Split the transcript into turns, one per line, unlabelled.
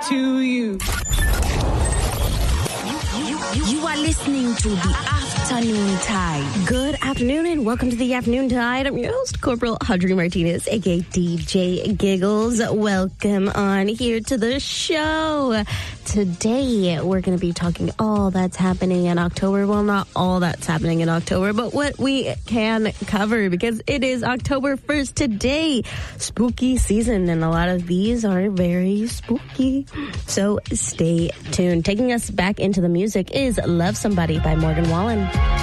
to you.
You are listening to The Afternoon Tide.
Good afternoon and welcome to The Afternoon Tide. I'm your host, Corporal Audrey Martinez, aka DJ Giggles. Welcome on here to the show. Today, we're going to be talking all that's happening in October. Well, not all that's happening in October, but what we can cover because it is October 1st today. Spooky season, and a lot of these are very spooky. So stay tuned. Taking us back into the music is Love Somebody by Morgan Wallen.